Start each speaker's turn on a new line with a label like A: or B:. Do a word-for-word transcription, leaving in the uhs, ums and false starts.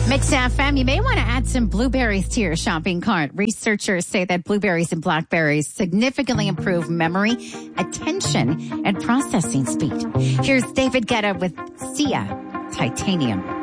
A: Mix F M, you may want to add some blueberries to your shopping cart. Researchers say that blueberries and blackberries significantly improve memory, attention, and processing speed. Here's David Guetta with Sia Titanium.